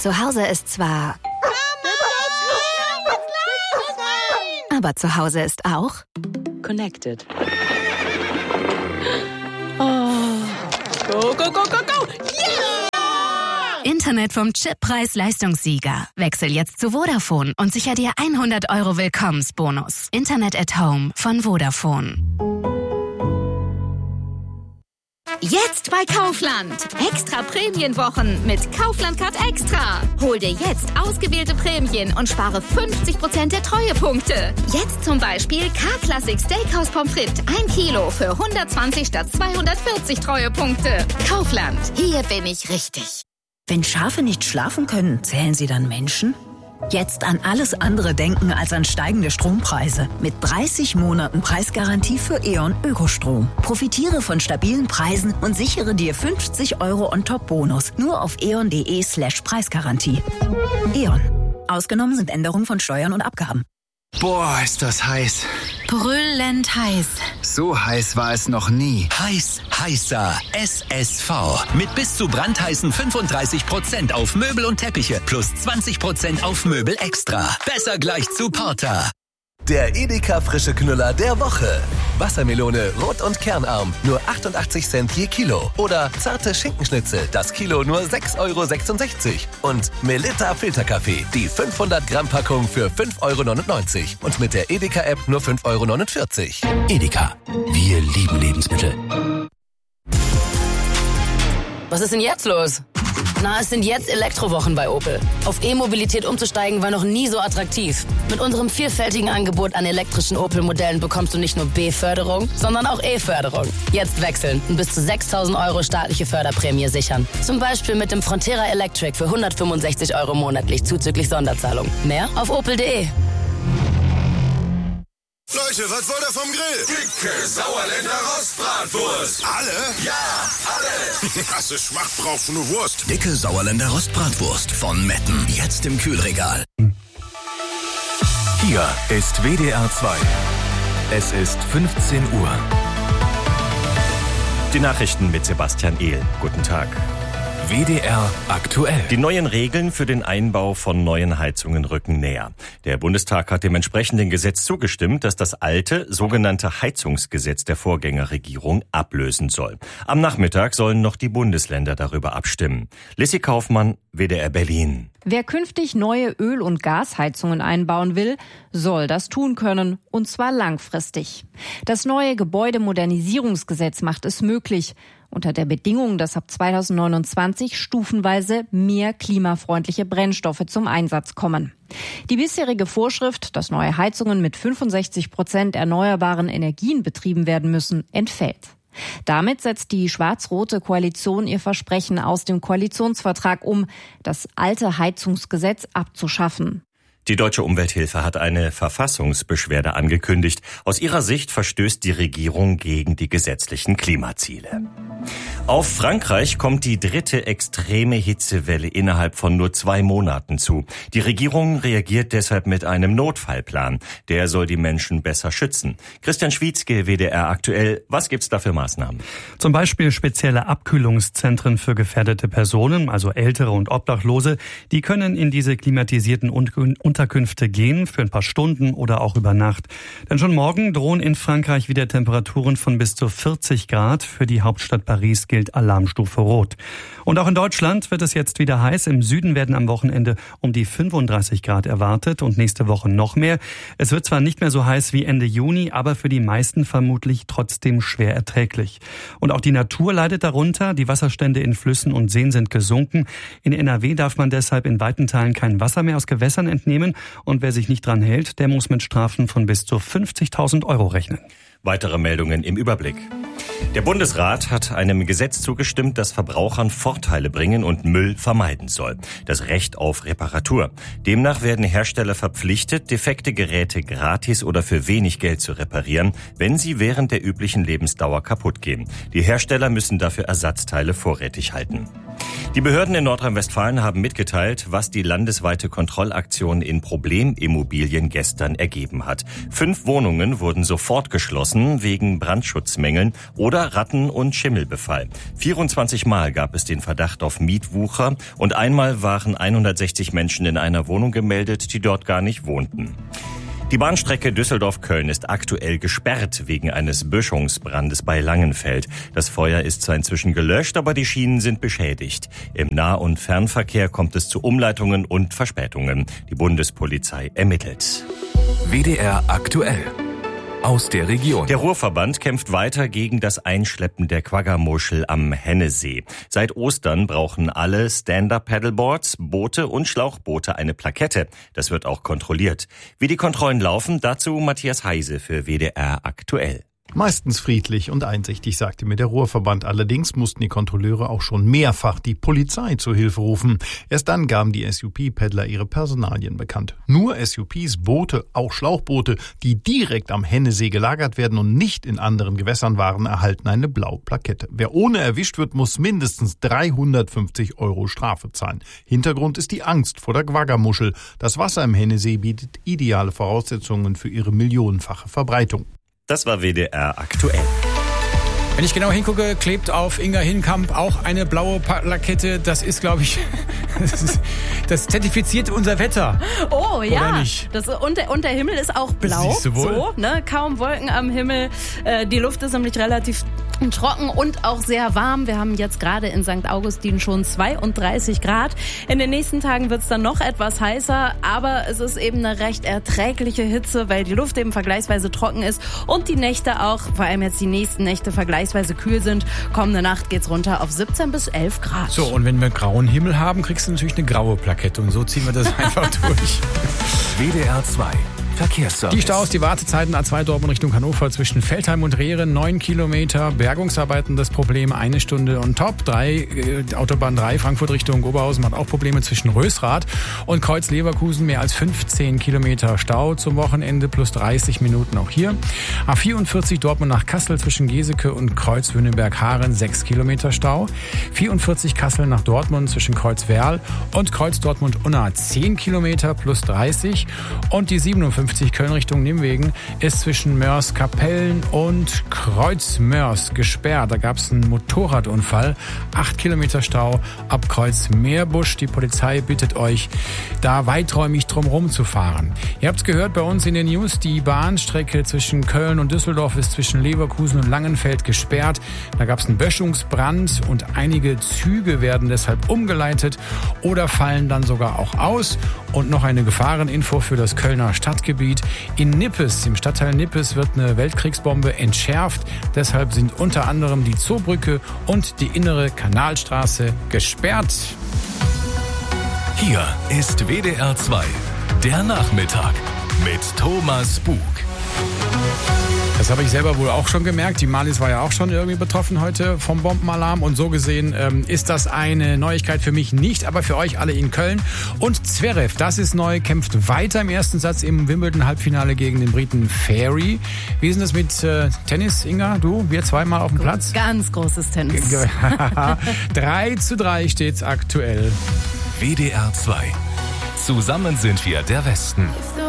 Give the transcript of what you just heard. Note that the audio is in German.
Zu Hause ist zwar... Aber zu Hause ist auch... Connected. Oh. Go, go, go, go, go! Yeah! Internet vom Chippreis-Leistungssieger. Wechsel jetzt zu Vodafone und sicher dir 100 € Willkommensbonus. Internet at Home von Vodafone. Jetzt bei Kaufland. Extra Prämienwochen mit Kaufland Card Extra. Hol dir jetzt ausgewählte Prämien und spare 50% der Treuepunkte. Jetzt zum Beispiel K-Classic Steakhouse Pommes frites 1 Kilo für 120 statt 240 Treuepunkte. Kaufland. Hier bin ich richtig. Wenn Schafe nicht schlafen können, zählen sie dann Menschen? Jetzt an alles andere denken als an steigende Strompreise. Mit 30 Monaten Preisgarantie für E.ON Ökostrom. Profitiere von stabilen Preisen und sichere dir 50 € On-Top-Bonus. Nur auf eon.de/Preisgarantie. E.ON. Ausgenommen sind Änderungen von Steuern und Abgaben. Boah, ist das heiß. Brüllend heiß. So heiß war es noch nie. Heiß, heißer SSV. Mit bis zu brandheißen 35% auf Möbel und Teppiche plus 20% auf Möbel extra. Besser gleich zu Porter. Der Edeka frische Knüller der Woche. Wassermelone rot und kernarm, nur 88 Cent je Kilo. Oder zarte Schinkenschnitzel, das Kilo nur 6,66 €. Und Melitta Filterkaffee, die 500 Gramm Packung für 5,99 € und mit der Edeka-App nur 5,49 €. Edeka, wir lieben Lebensmittel. Was ist denn jetzt los? Na, es sind jetzt Elektrowochen bei Opel. Auf E-Mobilität umzusteigen war noch nie so attraktiv. Mit unserem vielfältigen Angebot an elektrischen Opel-Modellen bekommst du nicht nur B-Förderung, sondern auch E-Förderung. Jetzt wechseln und bis zu 6.000 € staatliche Förderprämie sichern. Zum Beispiel mit dem Frontera Electric für 165 € monatlich zuzüglich Sonderzahlung. Mehr auf opel.de. Leute, was wollt ihr vom Grill? Dicke Sauerländer Rostbratwurst. Alle? Ja, alle. Hast du Schmacht, brauchst du nur Wurst. Dicke Sauerländer Rostbratwurst von Metten. Jetzt im Kühlregal. Hier ist WDR 2. Es ist 15 Uhr. Die Nachrichten mit Sebastian Ehl. Guten Tag. WDR aktuell. Die neuen Regeln für den Einbau von neuen Heizungen rücken näher. Der Bundestag hat dem entsprechenden Gesetz zugestimmt, das das alte, sogenannte Heizungsgesetz der Vorgängerregierung ablösen soll. Am Nachmittag sollen noch die Bundesländer darüber abstimmen. Lissy Kaufmann, WDR Berlin. Wer künftig neue Öl- und Gasheizungen einbauen will, soll das tun können, und zwar langfristig. Das neue Gebäudemodernisierungsgesetz macht es möglich, unter der Bedingung, dass ab 2029 stufenweise mehr klimafreundliche Brennstoffe zum Einsatz kommen. Die bisherige Vorschrift, dass neue Heizungen mit 65% erneuerbaren Energien betrieben werden müssen, entfällt. Damit setzt die schwarz-rote Koalition ihr Versprechen aus dem Koalitionsvertrag um, das alte Heizungsgesetz abzuschaffen. Die Deutsche Umwelthilfe hat eine Verfassungsbeschwerde angekündigt. Aus ihrer Sicht verstößt die Regierung gegen die gesetzlichen Klimaziele. Auf Frankreich kommt die dritte extreme Hitzewelle innerhalb von nur 2 Monaten zu. Die Regierung reagiert deshalb mit einem Notfallplan. Der soll die Menschen besser schützen. Christian Schwietzke, WDR aktuell. Was gibt's da für Maßnahmen? Zum Beispiel spezielle Abkühlungszentren für gefährdete Personen, also Ältere und Obdachlose. Die können in diese klimatisierten Unterkünfte gehen für ein paar Stunden oder auch über Nacht. Denn schon morgen drohen in Frankreich wieder Temperaturen von bis zu 40 Grad. Für die Hauptstadt Paris gilt Alarmstufe Rot. Und auch in Deutschland wird es jetzt wieder heiß. Im Süden werden am Wochenende um die 35 Grad erwartet und nächste Woche noch mehr. Es wird zwar nicht mehr so heiß wie Ende Juni, aber für die meisten vermutlich trotzdem schwer erträglich. Und auch die Natur leidet darunter. Die Wasserstände in Flüssen und Seen sind gesunken. In NRW darf man deshalb in weiten Teilen kein Wasser mehr aus Gewässern entnehmen. Und wer sich nicht dran hält, der muss mit Strafen von bis zu 50.000 € rechnen. Weitere Meldungen im Überblick. Der Bundesrat hat einem Gesetz zugestimmt, das Verbrauchern Vorteile bringen und Müll vermeiden soll. Das Recht auf Reparatur. Demnach werden Hersteller verpflichtet, defekte Geräte gratis oder für wenig Geld zu reparieren, wenn sie während der üblichen Lebensdauer kaputt gehen. Die Hersteller müssen dafür Ersatzteile vorrätig halten. Die Behörden in Nordrhein-Westfalen haben mitgeteilt, was die landesweite Kontrollaktion in Problemimmobilien gestern ergeben hat. 5 Wohnungen wurden sofort geschlossen wegen Brandschutzmängeln oder Ratten- und Schimmelbefall. 24 Mal gab es den Verdacht auf Mietwucher und einmal waren 160 Menschen in einer Wohnung gemeldet, die dort gar nicht wohnten. Die Bahnstrecke Düsseldorf-Köln ist aktuell gesperrt wegen eines Böschungsbrandes bei Langenfeld. Das Feuer ist zwar inzwischen gelöscht, aber die Schienen sind beschädigt. Im Nah- und Fernverkehr kommt es zu Umleitungen und Verspätungen. Die Bundespolizei ermittelt. WDR aktuell. Aus der Region. Der Ruhrverband kämpft weiter gegen das Einschleppen der Quagga-Muschel am Hennesee. Seit Ostern brauchen alle Stand-Up-Paddleboards, Boote und Schlauchboote eine Plakette. Das wird auch kontrolliert. Wie die Kontrollen laufen, dazu Matthias Heise für WDR aktuell. Meistens friedlich und einsichtig, sagte mir der Ruhrverband. Allerdings mussten die Kontrolleure auch schon mehrfach die Polizei zur Hilfe rufen. Erst dann gaben die SUP-Paddler ihre Personalien bekannt. Nur SUPs, Boote, auch Schlauchboote, die direkt am Hennesee gelagert werden und nicht in anderen Gewässern waren, erhalten eine blaue Plakette. Wer ohne erwischt wird, muss mindestens 350 € Strafe zahlen. Hintergrund ist die Angst vor der Quagga-Muschel. Das Wasser im Hennesee bietet ideale Voraussetzungen für ihre millionenfache Verbreitung. Das war WDR aktuell. Wenn ich genau hingucke, klebt auf Inga Hinkamp auch eine blaue Plakette. Das ist, glaube ich, das zertifiziert unser Wetter. Oh ja, oder nicht? Und der Himmel ist auch blau. Siehst du wohl? So, ne? Kaum Wolken am Himmel. Die Luft ist nämlich relativ trocken und auch sehr warm. Wir haben jetzt gerade in St. Augustin schon 32 Grad. In den nächsten Tagen wird es dann noch etwas heißer, aber es ist eben eine recht erträgliche Hitze, weil die Luft eben vergleichsweise trocken ist und die Nächte auch, vor allem jetzt die nächsten Nächte, vergleichsweise kühl sind. Kommende Nacht geht's runter auf 17 bis 11 Grad. So, und wenn wir grauen Himmel haben, kriegst du natürlich eine graue Plakette und so ziehen wir das einfach durch. WDR 2. Verkehrsservice. Die Staus, die Wartezeiten A2 Dortmund Richtung Hannover zwischen Feldheim und Rehren, 9 Kilometer. Bergungsarbeiten das Problem, 1 Stunde on top. Autobahn 3 Frankfurt Richtung Oberhausen hat auch Probleme zwischen Rösrath und Kreuz-Leverkusen. Mehr als 15 Kilometer Stau zum Wochenende plus 30 Minuten auch hier. A44 Dortmund nach Kassel zwischen Geseke und Kreuz-Wünnenberg-Haaren 6 Kilometer Stau. 44 Kassel nach Dortmund zwischen Kreuz-Werl und Kreuz-Dortmund-Unna 10 Kilometer plus 30. Und die 57 Köln Richtung Nimwegen ist zwischen Mörs-Kapellen und Kreuz-Mörs gesperrt. Da gab es einen Motorradunfall. 8 Kilometer Stau ab Kreuz-Meerbusch. Die Polizei bittet euch, da weiträumig drumherum zu fahren. Ihr habt es gehört bei uns in den News, die Bahnstrecke zwischen Köln und Düsseldorf ist zwischen Leverkusen und Langenfeld gesperrt. Da gab es einen Böschungsbrand und einige Züge werden deshalb umgeleitet oder fallen dann sogar auch aus. Und noch eine Gefahreninfo für das Kölner Stadtgebiet. In Nippes, im Stadtteil Nippes, wird eine Weltkriegsbombe entschärft. Deshalb sind unter anderem die Zoobrücke und die innere Kanalstraße gesperrt. Hier ist WDR 2, der Nachmittag mit Thomas Bug. Das habe ich selber wohl auch schon gemerkt. Die Marlies war ja auch schon irgendwie betroffen heute vom Bombenalarm. Und so gesehen ist das eine Neuigkeit für mich nicht, aber für euch alle in Köln. Und Zverev, das ist neu, kämpft weiter im ersten Satz im Wimbledon-Halbfinale gegen den Briten Ferry. Wie ist denn das mit Tennis, Inga? Du, wir zweimal auf dem Platz? Ganz großes Tennis. 3:3 steht's aktuell. WDR 2. Zusammen sind wir der Westen.